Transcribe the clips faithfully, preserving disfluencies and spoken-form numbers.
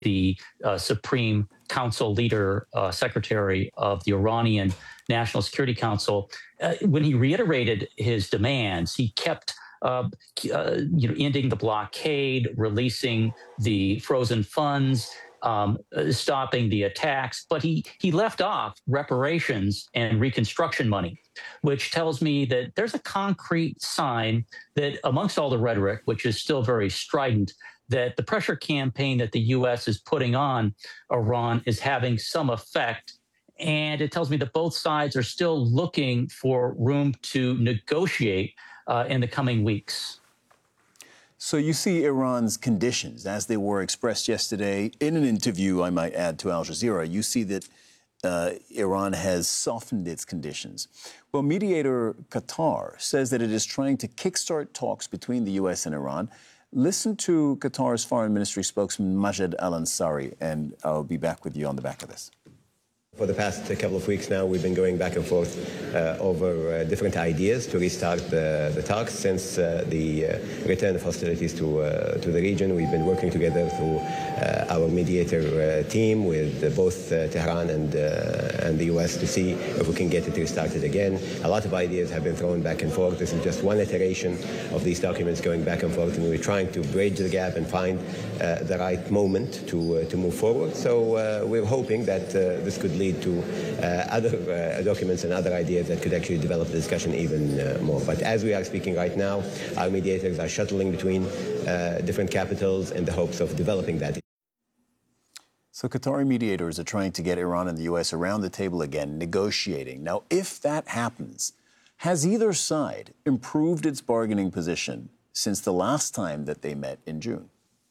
the uh, Supreme Council leader, uh, secretary of the Iranian National Security Council, uh, when he reiterated his demands, he kept uh, uh, you know, ending the blockade, releasing the frozen funds, um, uh, stopping the attacks. But he, he left off reparations and reconstruction money, which tells me that there's a concrete sign that amongst all the rhetoric, which is still very strident, that the pressure campaign that the U S is putting on Iran is having some effect. And it tells me that both sides are still looking for room to negotiate uh, in the coming weeks. So you see Iran's conditions as they were expressed yesterday in an interview, I might add, to Al Jazeera. You see that uh, Iran has softened its conditions. Well, mediator Qatar says that it is trying to kickstart talks between the U S and Iran. Listen to Qatar's foreign ministry spokesman, Majed Al-Ansari, and I'll be back with you on the back of this. For the past couple of weeks now, we've been going back and forth uh, over uh, different ideas to restart the, the talks. Since uh, the uh, return of hostilities to, uh, to the region, we've been working together through uh, our mediator uh, team with uh, both uh, Tehran and, uh, and the U S to see if we can get it restarted again. A lot of ideas have been thrown back and forth. This is just one iteration of these documents going back and forth, and we're trying to bridge the gap and find uh, the right moment to, uh, to move forward. So uh, we're hoping that uh, this could lead to uh, other uh, documents and other ideas that could actually develop the discussion even uh, more. But as we are speaking right now, our mediators are shuttling between uh, different capitals in the hopes of developing that. So Qatari mediators are trying to get Iran and the U S around the table again, negotiating. Now, if that happens, has either side improved its bargaining position since the last time that they met in June?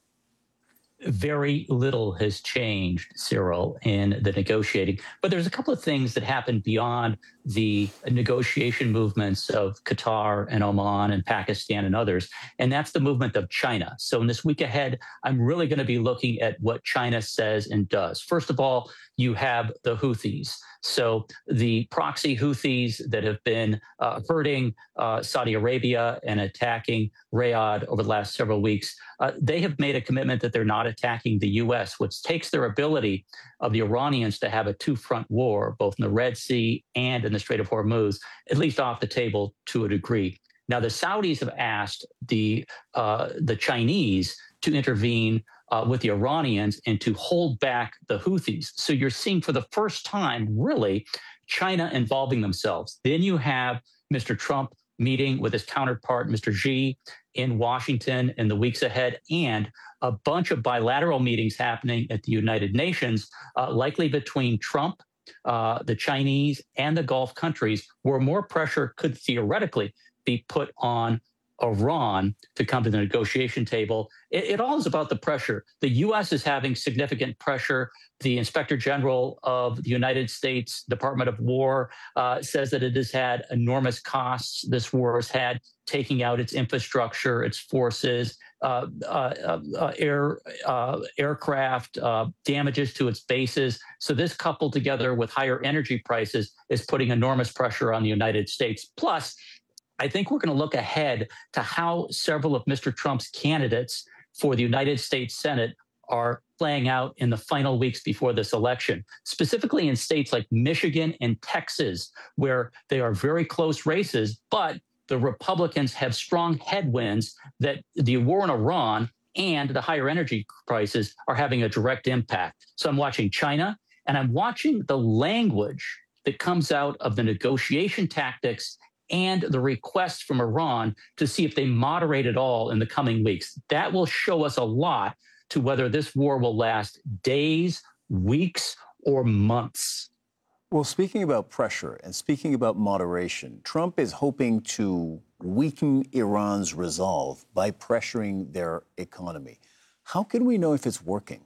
Very little has changed, Cyril, in the negotiating. But there's a couple of things that happened beyond the negotiation movements of Qatar and Oman and Pakistan and others, and that's the movement of China. So in this week ahead, I'm really going to be looking at what China says and does. First of all, you have the Houthis. So the proxy Houthis that have been uh, hurting uh, Saudi Arabia and attacking Riyadh over the last several weeks, uh, they have made a commitment that they're not attacking the U S, which takes their ability of the Iranians to have a two-front war, both in the Red Sea and in the Strait of Hormuz, at least off the table to a degree. Now, the Saudis have asked the uh, the Chinese to intervene uh, with the Iranians and to hold back the Houthis. So you're seeing for the first time, really, China involving themselves. Then you have Mister Trump meeting with his counterpart, Mister Xi, in Washington in the weeks ahead, and a bunch of bilateral meetings happening at the United Nations, uh, likely between Trump, uh, the Chinese, and the Gulf countries, where more pressure could theoretically be put on Iran to come to the negotiation table. It, it all is about the pressure. The U S is having significant pressure. The Inspector General of the United States Department of War uh, says that it has had enormous costs. This war has had, taking out its infrastructure, its forces, uh, uh, uh, air uh, aircraft, uh, damages to its bases. So this, coupled together with higher energy prices, is putting enormous pressure on the United States. Plus, I think we're going to look ahead to how several of Mister Trump's candidates for the United States Senate are playing out in the final weeks before this election, specifically in states like Michigan and Texas, where they are very close races, but the Republicans have strong headwinds that the war in Iran and the higher energy prices are having a direct impact. So I'm watching China, and I'm watching the language that comes out of the negotiation tactics and the request from Iran to see if they moderate at all in the coming weeks. That will show us a lot to whether this war will last days, weeks, or months. Well, speaking about pressure and speaking about moderation, Trump is hoping to weaken Iran's resolve by pressuring their economy. How can we know if it's working?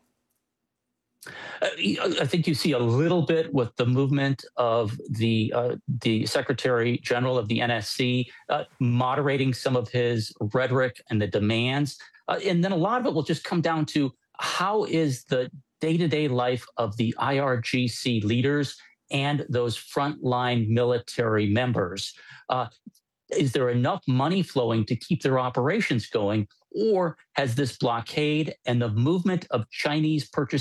Uh, I think you see a little bit with the movement of the uh, the Secretary General of the N S C uh, moderating some of his rhetoric and the demands. Uh, and then a lot of it will just come down to how is the day-to-day life of the I R G C leaders and those frontline military members. Uh, is there enough money flowing to keep their operations going? Or has this blockade and the movement of Chinese purchasing